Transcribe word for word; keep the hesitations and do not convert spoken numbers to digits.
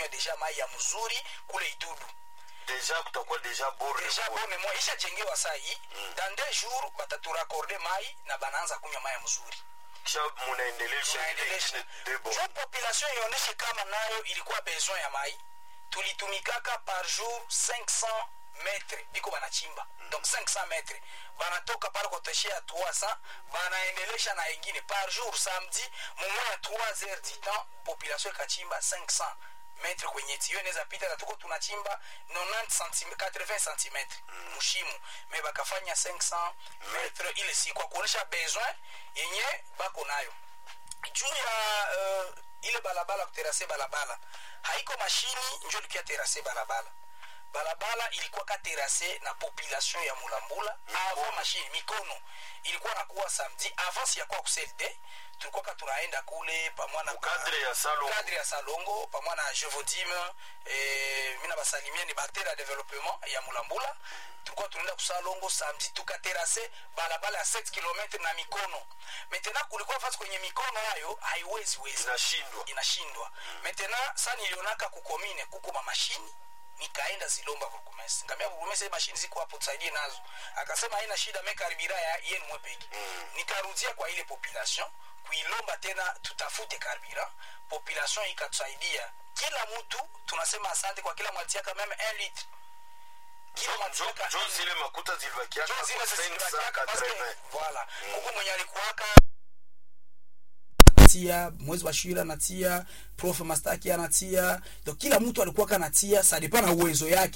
kunywa deja mai ya mzuri kule Itudu. Deja kutakuwa deja borne. Deja borne moi isha jengewa saa hii. Mm. Dans deux jours bataturakorde mai na banaanza kunywa mai ya mzuri. Kisha munaendelesha ile debo. Jo population ioneshe kama nayo ilikuwa besoin ya mai. Tulitumikaka par jour cinq cents mètres biko banachimba. Mm. Donc cinq cents mètres. Banatoka pale koteshia trois cents, banaendelesha na ingine par jour samedi, mumwa ya trois heures du temps, population ikachimba cinq cents mètres kwenye tiyo inaweza pita na tuko tunachimba ninety centimètres quatre-vingts centimètres mm. mushimu me bakafanya cinq cents mètres ile si kwa kuonesha besoin yenye bako nayo juu ya uh, ile balabala kuterase balabala haiko mashini njoo likia terase balabala balabala ilikuwa katerase na population ya Mulambula avant machine mikono ilikuwa nakuwa samedi avant ya kwa kuselde tulikuwa tunaenda kule pamoja na cadre ya Salongo cadre ya Salongo pamoja na Jevodime eh mina basalimia ni batera development ya Mulambula tulikuwa tunaenda ku Salongo samedi tukaterase balabala ya sept kilomètres na mikono maintenant kulikuwa fasi kwenye mikono hayo haiwezi wezi inashindwa inashindwa maintenant sana nilionaka ku commune kuko ma machine nikaenda zilomba burgomesi ngamia burgomesi machine ziko hapo tusaidie nazo akasema haina shida meka karibira ya yenu mwepeki mm. nikarudia kwa ile population kuilomba tena tutafute karibira population ikatusaidia kila mtu tunasema asante kwa kila mwatia kama un litre kila mwatia jo zile makuta zilibakia kwa cinq cents quatre-vingts voilà mm. kuko mwenye alikuwaka tia mwezi wa shira natia prof mastaki anatia donc kila mtu alikuwa kanatia ça dépend na uwezo yake